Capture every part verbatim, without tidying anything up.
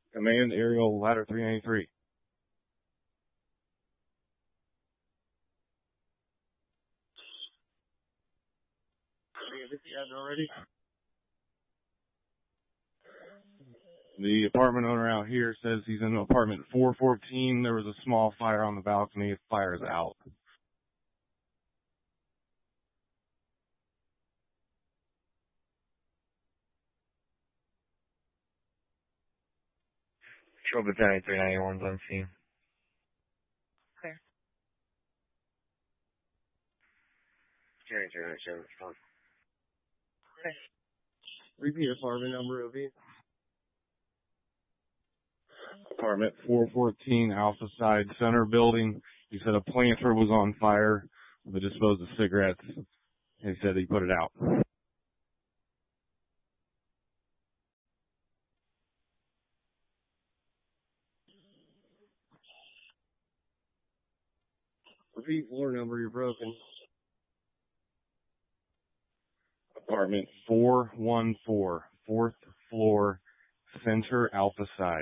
Command aerial ladder three ninety-three. Already? The apartment owner out here says he's in apartment four fourteen. There was a small fire on the balcony. Fire is out. Patrol Battalion three ninety-one's on scene. Clear. Battalion three ninety-seven, respond. Clear. Repeat apartment number, O B. Apartment four fourteen, Alpha Side Center building. He said a planter was on fire with a disposed of cigarettes. He said he put it out. Repeat floor number, you're broken. Apartment four one four, fourth floor, Center, Alpha Side.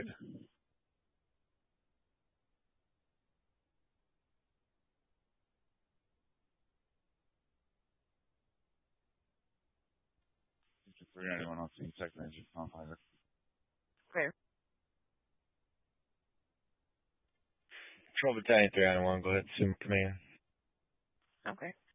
three ninety-one on scene, second engine, on fire. Clear. Patrol Battalion three ninety-one, go ahead, assume command. Okay.